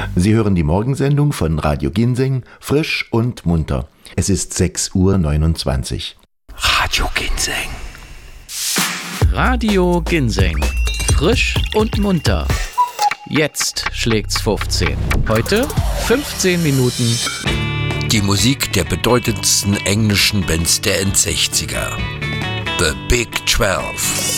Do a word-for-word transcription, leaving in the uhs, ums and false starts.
Sie hören die Morgensendung von Radio Ginseng, frisch und munter. Es ist sechs Uhr neunundzwanzig. Radio Ginseng. Radio Ginseng. Frisch und munter. Jetzt schlägt's fünfzehn. Heute fünfzehn Minuten. Die Musik der bedeutendsten englischen Bands der Endsechziger. The Big Twelve.